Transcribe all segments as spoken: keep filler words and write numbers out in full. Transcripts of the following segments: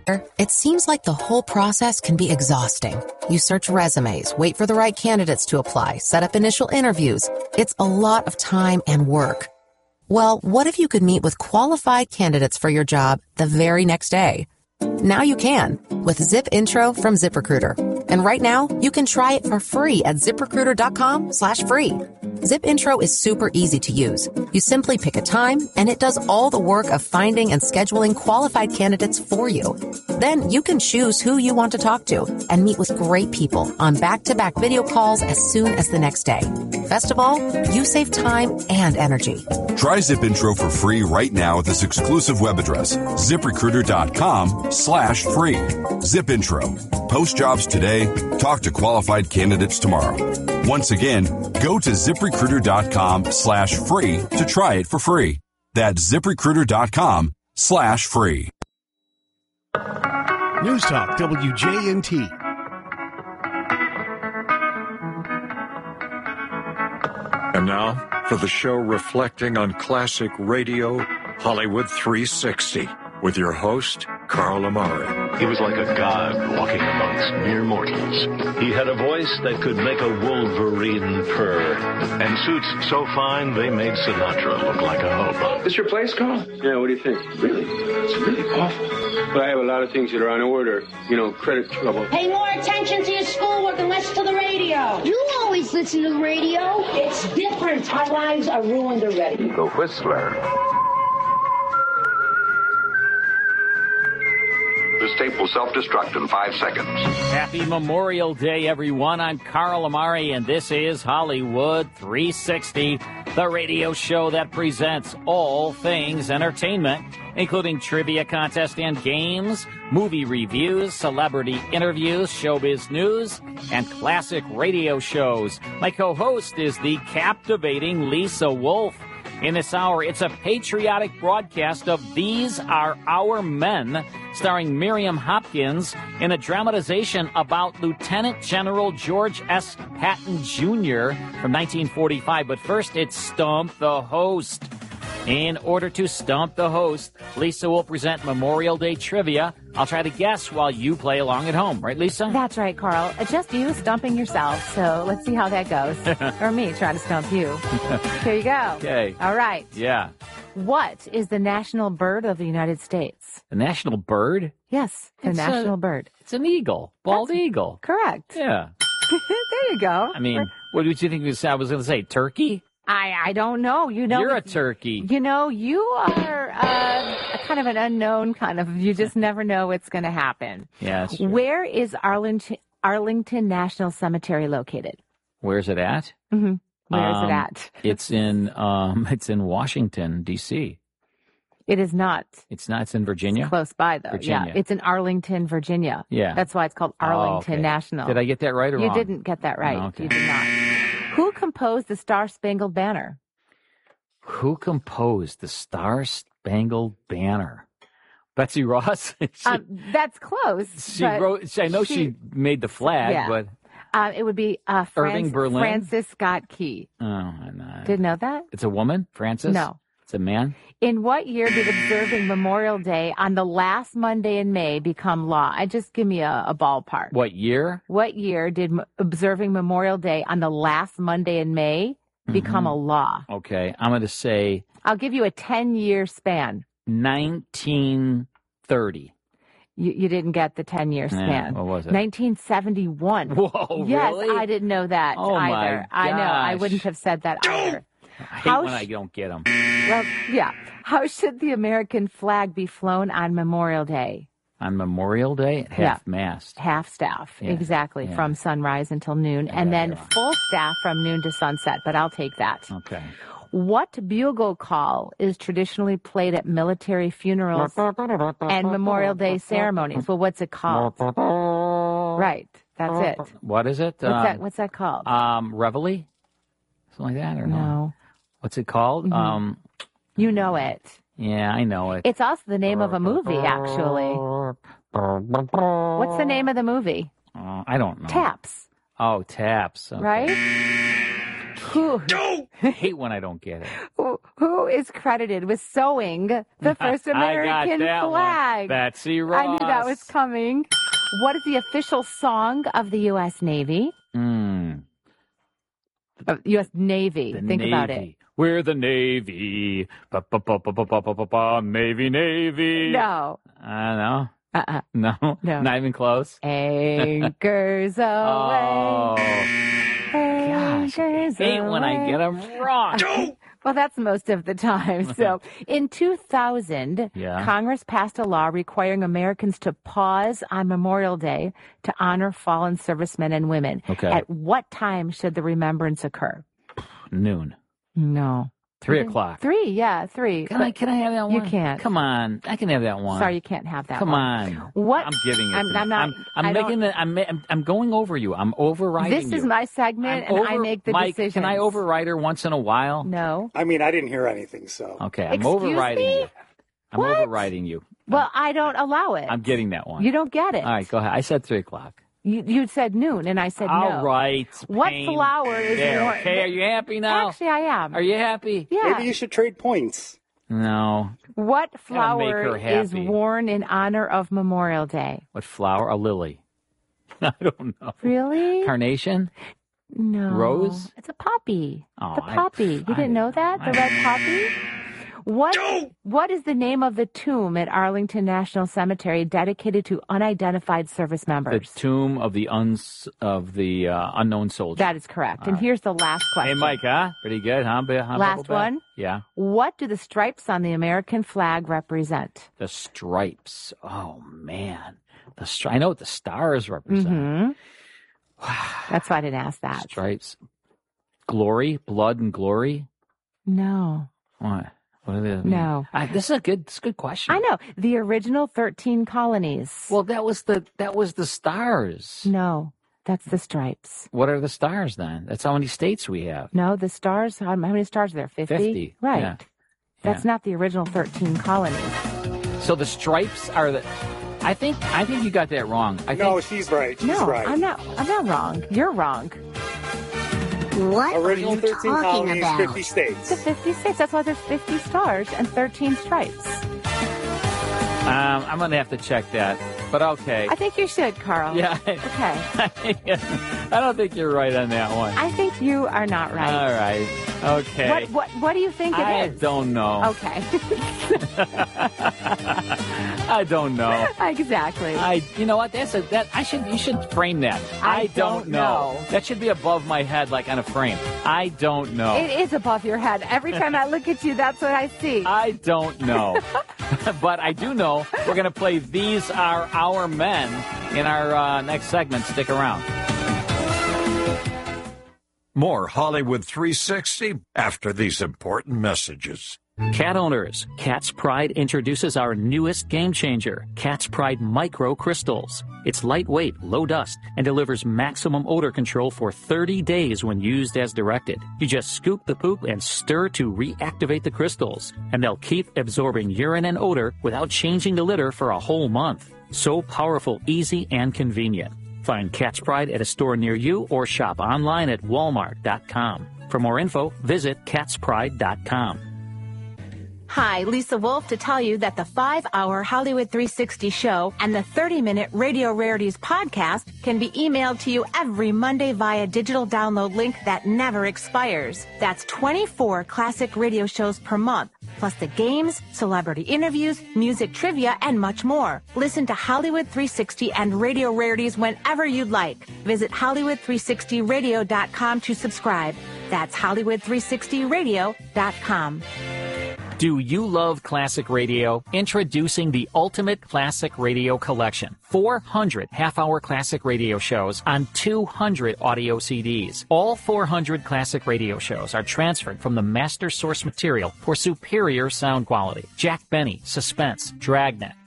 It seems like the whole process can be exhausting. You search resumes, wait for the right candidates to apply, set up initial interviews. It's a lot of time and work. Well, what if you could meet with qualified candidates for your job the very next day? Now you can with Zip Intro from ZipRecruiter. And right now, you can try it for free at ZipRecruiter.com slash free. Zip Intro is super easy to use. You simply pick a time, and it does all the work of finding and scheduling qualified candidates for you. Then you can choose who you want to talk to and meet with great people on back-to-back video calls as soon as the next day. Best of all, you save time and energy. Try Zip Intro for free right now at this exclusive web address, ZipRecruiter.com slash free. Zip Intro. Post jobs today. Talk to qualified candidates tomorrow. Once again, go to ZipRecruiter.com slash free to try it for free. That's ZipRecruiter.com slash free. News Talk W J N T. And now for the show reflecting on classic radio, Hollywood three sixty, with your host, Carl Amari. He was like a god walking amongst mere mortals. He had a voice that could make a wolverine purr, and suits so fine they made Sinatra look like a hobo. This your place, Carl? Yeah, what do you think? Really? It's really awful. But I have a lot of things that are on order. You know, credit trouble. Pay more attention to your schoolwork and less to the radio. You always listen to the radio. It's different. Our lives are ruined already. The Whistler. This tape will self-destruct in five seconds. Happy Memorial Day, everyone. I'm Carl Amari, and this is Hollywood three sixty, the radio show that presents all things entertainment, including trivia contest and games, movie reviews, celebrity interviews, showbiz news, and classic radio shows. My co-host is the captivating Lisa Wolf. In this hour, it's a patriotic broadcast of These Are Our Men, starring Miriam Hopkins in a dramatization about Lieutenant General George S. Patton Junior from nineteen forty-five. But first, it's Stump the Host. In order to stump the host, Lisa will present Memorial Day trivia. I'll try to guess while you play along at home. Right, Lisa? That's right, Carl. Just you stumping yourself. So let's see how that goes. Or me trying to stump you. Here you go. Okay. All right. Yeah. What is the national bird of the United States? The national bird? Yes, the It's national a- bird. It's an eagle. Bald That's eagle. Correct. Yeah. There you go. I mean, what did you think I was going to say? Turkey? I, I don't know. You know, You're a turkey. You know, you are uh, kind of an unknown kind of. You just never know what's going to happen. Yeah, that's true. Where is Arlington Arlington National Cemetery located? Where's it at? Mm-hmm. Where is Um, it at? It's in um, it's in Washington, D C. It is not. It's not. It's in Virginia. It's close by, though. Virginia. Yeah, it's in Arlington, Virginia. Yeah. That's why it's called Arlington Oh, okay. National. Did I get that right or you wrong? didn't get that right. Oh, okay. You did not. Who composed the Star Spangled Banner? Who composed the Star Spangled Banner? Betsy Ross. she, Um, that's close. she but wrote. I know she, she- made the flag, Yeah. but Uh, it would be uh, Irving Franc- Berlin? Francis Scott Key. oh, I'm not. Didn't know that? It's a woman, Francis. No. It's a man. In what year did observing Memorial Day on the last Monday in May become law? I just give me a, a ballpark. What year? What year did m- observing Memorial Day on the last Monday in May become Mhm. a law? Okay, I'm going to say I'll give you a ten-year span. nineteen thirty. You, you didn't get the ten-year Yeah, span. what was it? nineteen seventy-one. Whoa, Yes, really? I didn't know that Oh, my either. I know. I gosh. wouldn't have said that either. I hate How when sh- I don't get them. Well, yeah. How should the American flag be flown on Memorial Day? On Memorial Day, half Yeah. mast. Half staff, Yeah, exactly, yeah. from sunrise until noon, I and got then you wrong. full staff from noon to sunset, but I'll take that. Okay. What bugle call is traditionally played at military funerals and Memorial Day ceremonies? Well, what's it called? Right, that's it. What's What is it? that, Um, what's that called? um, Reveille? Something like that, or no? No. What's it called? Mhm. Um, You know it. yeah, I know it. It's also the name of a movie, actually. What's the name of the movie? Uh, I don't know. Taps, Oh, taps. Okay. right? Who, I hate when I don't get it. who, who is credited with sewing the first American I got that flag? One. Betsy Ross. I knew that was coming. What is the official song of the U S. Navy? Mm. Uh, U S. Navy. The Think Navy. about it. We're the Navy. Ba, ba, ba, ba, ba, ba, ba, ba, ba. Navy, Navy. No. I know. Uh-uh. No? No. Not even close? Anchors away. Oh. Gosh, I Anchors hate when I away. get them wrong. Well, that's most of the time. So in two thousand, Yeah. Congress passed a law requiring Americans to pause on Memorial Day to honor fallen servicemen and women. Okay. At what time should the remembrance occur? Noon. No. Three o'clock. Three, yeah, three. Can I, can I have that one? You can't. Come on. I can have that one. Sorry, you can't have that Come one. on. What? I'm giving it. I'm, to I'm you. not. I'm, I'm I making don't- the. I'm, I'm. I'm going over you. I'm overriding This you. is my segment, I'm and I over- make the Mike, decisions. can I override her once in a while? No. I mean, I didn't hear anything, so. Okay, I'm Excuse overriding me? you. I'm What? overriding you. Well, I don't allow it. I'm getting that one. You don't get it. All right, go ahead. I said three o'clock. You, you said noon, and I said no. All right. What Pain. flower is there? more- Okay, are you happy now? Actually, I am. Are you happy? Yeah. Maybe you should trade points. No. What Gotta make flower her is happy. worn in honor of Memorial Day? What flower? A lily. I don't know. Really? Carnation? No. Rose? It's a poppy. Oh, the I- poppy. You I- didn't know that? The I- red poppy? What, what is the name of the tomb at Arlington National Cemetery dedicated to unidentified service The members? tomb of the uns of the uh, unknown soldier. That is correct. And here's the last Hey, question. Mike, huh? Pretty good, huh? Bi- huh, Last Bubble Butt? one? Yeah. What do the stripes on the American flag represent? The stripes. Oh, man. The stri- I know what the stars represent. Mm-hmm. That's why I didn't ask that. Stripes. Glory, blood and glory. No. What? What are they? No. I, this is a good. This is a good question. I know. The original thirteen colonies. Well, that was the that was the stars. No, that's the stripes. What are the stars then? That's how many states we have. No, the stars, how many stars are there? fifty? Fifty. Right. Yeah. That's Yeah. not the original thirteen colonies. So the stripes are the. I think I think you got that wrong. I No, think, she's right. She's no, right. I'm not. I'm not wrong. You're wrong. What Original are you thirteen talking colonies, about? fifty The states. fifty-six. That's why there's fifty stars and thirteen stripes. um, I'm gonna have to check that. But okay. I think you should, Carl. Yeah. Okay. I don't think you're right on that one. I think you are not right. All right. Okay. What what what do you think it I is? don't know. Okay. I don't know. Exactly. I, you know what? That's a that I should you should frame that. I don't know. That should be above my head, like on a frame. I don't know. It is above your head. Every time I look at you, that's what I see. I don't know, but I do know we're going to play These Are Our Men in our uh, next segment. Stick around. More Hollywood three sixty after these important messages. Cat owners, Cat's Pride introduces our newest game changer, Cat's Pride Micro Crystals. It's lightweight, low dust, and delivers maximum odor control for thirty days when used as directed. You just scoop the poop and stir to reactivate the crystals, and they'll keep absorbing urine and odor without changing the litter for a whole month. So powerful, easy, and convenient. Find Cat's Pride at a store near you or shop online at walmart dot com. For more info, visit cats pride dot com. Hi, Lisa Wolf to tell you that the five-hour Hollywood three sixty show and the thirty-minute Radio Rarities podcast can be emailed to you every Monday via digital download link that never expires. That's twenty-four classic radio shows per month, plus the games, celebrity interviews, music trivia, and much more. Listen to Hollywood three sixty and Radio Rarities whenever you'd like. Visit Hollywood three sixty radio dot com to subscribe. That's Hollywood three sixty radio dot com. Do you love classic radio? Introducing the Ultimate Classic Radio Collection. four hundred half-hour classic radio shows on two hundred audio C Ds. All four hundred classic radio shows are transferred from the master source material for superior sound quality. Jack Benny, Suspense, Dragnet,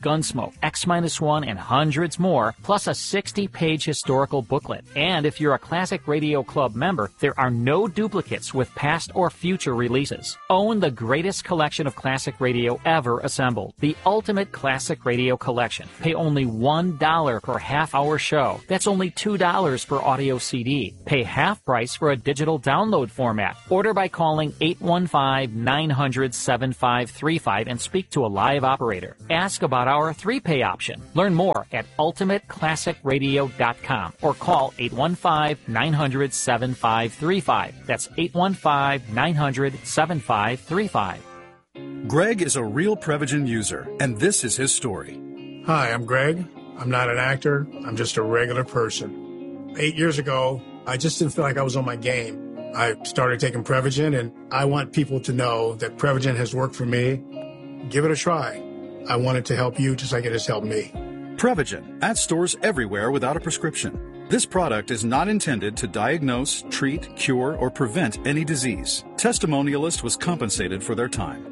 Gunsmoke, X one, and hundreds more, plus a sixty-page historical booklet. And if you're a Classic Radio Club member, there are no duplicates with past or future releases. Own the greatest collection of classic radio ever assembled, the Ultimate Classic Radio Collection. Pay only one dollar per half-hour show. That's only two dollars per audio C D. Pay half price for a digital download format. Order by calling eight one five, nine hundred, seven five three five and speak to a live operator. Ask about our three-pay option. Learn more at ultimate classic radio dot com or call eight one five, nine hundred, seven five three five. That's eight one five, nine hundred, seven five three five. Greg is a real Prevagen user, and this is his story. Hi, I'm Greg. I'm not an actor. I'm just a regular person. Eight years ago, I just didn't feel like I was on my game. I started taking Prevagen, and I want people to know that Prevagen has worked for me. Give it a try. I want it to help you just like it has helped me. Prevagen, at stores everywhere without a prescription. This product is not intended to diagnose, treat, cure, or prevent any disease. Testimonialist was compensated for their time.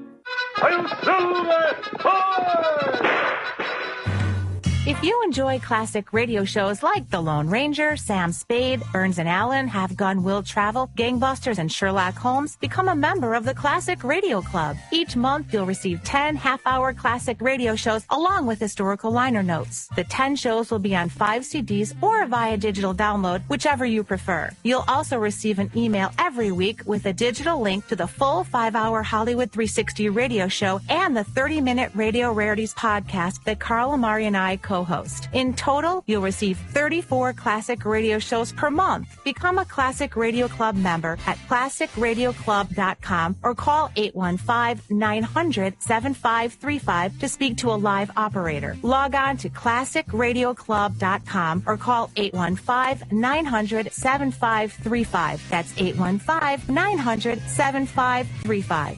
If you enjoy classic radio shows like The Lone Ranger, Sam Spade, Burns and Allen, Have Gun Will Travel, Gangbusters, and Sherlock Holmes, become a member of the Classic Radio Club. Each month, you'll receive ten half-hour classic radio shows along with historical liner notes. The ten shows will be on five C Ds or via digital download, whichever you prefer. You'll also receive an email every week with a digital link to the full five-hour Hollywood three sixty radio show and the thirty-minute Radio Rarities podcast that Carl Amari and I co-host. In total, you'll receive thirty-four classic radio shows per month. Become a Classic Radio Club member at classic radio club dot com or call eight one five, nine hundred, seven five three five to speak to a live operator. Log on to classic radio club dot com or call eight one five, nine hundred, seven five three five. That's eight one five, nine hundred, seven five three five.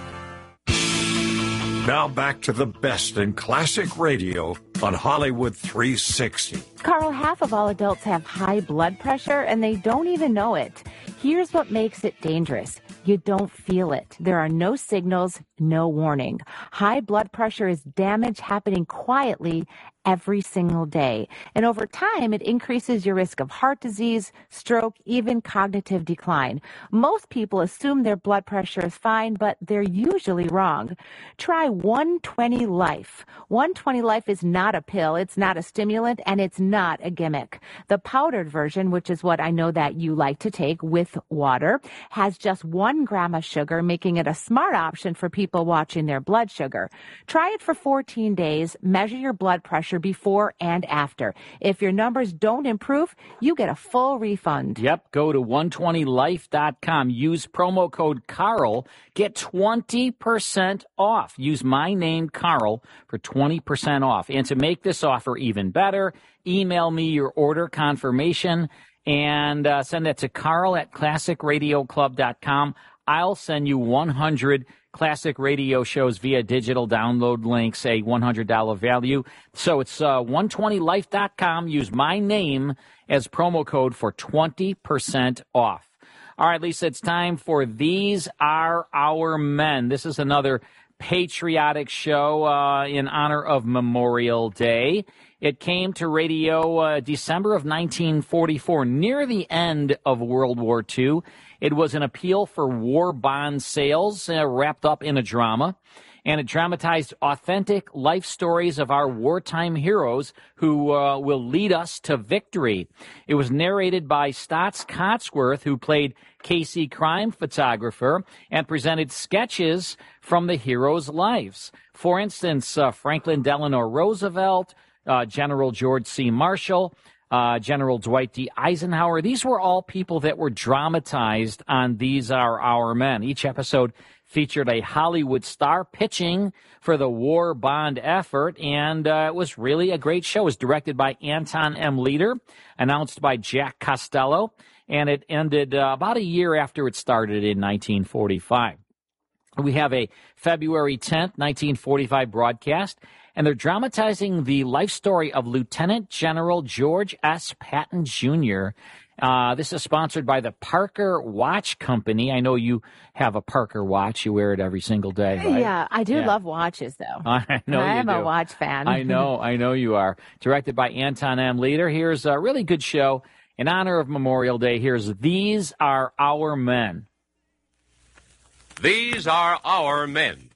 Now back to the best in classic radio on Hollywood three sixty. Carl, half of all adults have high blood pressure and they don't even know it. Here's what makes it dangerous. You don't feel it. There are no signals, no warning. High blood pressure is damage happening quietly every single day. And over time, it increases your risk of heart disease, stroke, even cognitive decline. Most people assume their blood pressure is fine, but they're usually wrong. Try one twenty Life. one twenty Life is not a pill, it's not a stimulant, and it's not a gimmick. The powdered version, which is what I know that you like to take with water, has just one gram of sugar, making it a smart option for people watching their blood sugar. Try it for fourteen days, measure your blood pressure before and after. If your numbers don't improve, you get a full refund. Yep, go to one twenty life dot com. Use promo code Carl. Get twenty percent off. Use my name, Carl, for twenty percent off. And to make this offer even better, email me your order confirmation and uh, send that to Carl at classic radio club dot com. I'll send you one hundred classic radio shows via digital download links, a one hundred dollars value. So it's uh, one twenty life dot com. Use my name as promo code for twenty percent off. All right, Lisa, it's time for These Are Our Men. This is another patriotic show uh, in honor of Memorial Day. It came to radio uh, December of nineteen forty-four, near the end of World War Two. It was an appeal for war bond sales uh, wrapped up in a drama, and it dramatized authentic life stories of our wartime heroes who uh, will lead us to victory. It was narrated by Stotts Cotsworth, who played Casey Crime Photographer, and presented sketches from the heroes' lives. For instance, uh, Franklin Delano Roosevelt, uh, General George C. Marshall, Uh, General Dwight D. Eisenhower. These were all people that were dramatized on These Are Our Men. Each episode featured a Hollywood star pitching for the war bond effort, and uh, it was really a great show. It was directed by Anton M. Leader, announced by Jack Costello, and it ended uh, about a year after it started in nineteen forty-five. We have a February tenth, nineteen forty-five broadcast, and they're dramatizing the life story of Lieutenant General George S. Patton Junior Uh, this is sponsored by the Parker Watch Company. I know you have a Parker watch. You wear it every single day, right? Yeah, I do Yeah. love watches, though. I know I you am do. a watch fan. I know, I know you are. Directed by Anton M. Leader. Here's a really good show. In honor of Memorial Day, here's These Are Our Men. These are our men.